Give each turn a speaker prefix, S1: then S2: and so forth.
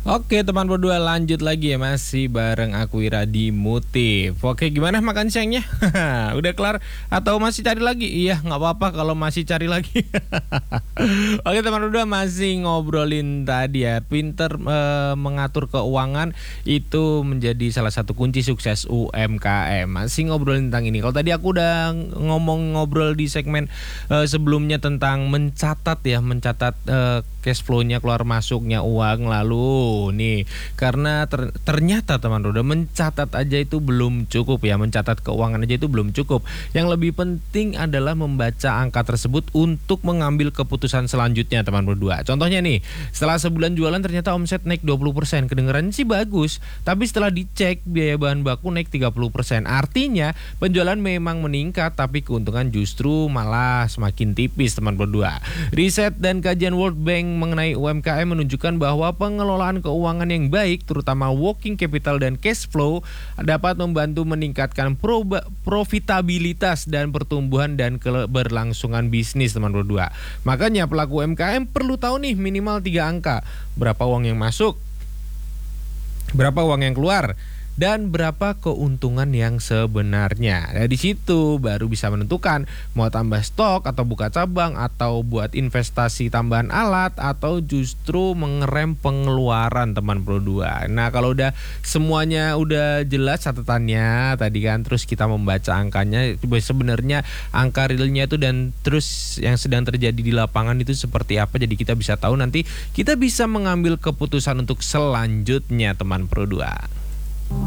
S1: Oke teman berdua, lanjut lagi ya, masih bareng aku Ira di Motif. Oke, gimana makan siangnya? Udah kelar atau masih cari lagi? Iya, nggak apa-apa kalau masih cari lagi. Oke teman berdua, masih ngobrolin tadi ya, pinter mengatur keuangan itu menjadi salah satu kunci sukses UMKM. Masih ngobrolin tentang ini. Kalau tadi aku udah ngobrol di segmen sebelumnya tentang mencatat ya, mencatat cash flow-nya, keluar masuknya uang. Lalu nih, karena ternyata teman udah mencatat aja itu belum cukup ya, mencatat keuangan aja itu belum cukup. Yang lebih penting adalah membaca angka tersebut untuk mengambil keputusan selanjutnya teman berdua. Contohnya nih, setelah sebulan jualan ternyata omset naik 20%. Kedengarannya sih bagus, tapi setelah dicek biaya bahan baku naik 30%. Artinya penjualan memang meningkat, tapi keuntungan justru malah semakin tipis teman berdua. Riset dan kajian World Bank mengenai UMKM menunjukkan bahwa pengelolaan keuangan yang baik, terutama working capital dan cash flow, dapat membantu meningkatkan profitabilitas dan pertumbuhan dan keberlangsungan bisnis teman berdua. Makanya pelaku UMKM perlu tahu nih minimal 3 angka. Berapa uang yang masuk, berapa uang yang keluar, dan berapa keuntungan yang sebenarnya. Nah, di situ baru bisa menentukan mau tambah stok atau buka cabang atau buat investasi tambahan alat atau justru mengerem pengeluaran teman berdua. Nah, kalau udah semuanya udah jelas catatannya tadi kan, terus kita membaca angkanya, sebenarnya angka realnya itu dan terus yang sedang terjadi di lapangan itu seperti apa, jadi kita bisa tahu nanti kita bisa mengambil keputusan untuk selanjutnya teman berdua.